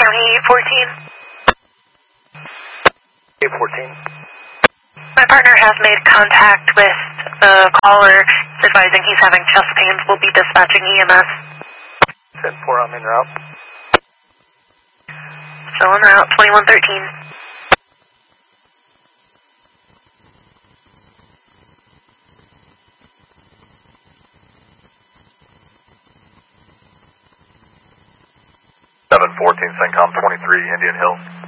County 14. 814. My partner has made contact with the caller, advising he's having chest pains. We'll be dispatching EMS. 10-4, I'm en route. Still en route, 2113. Seven 14, CENTCOM 23, Indian Hills.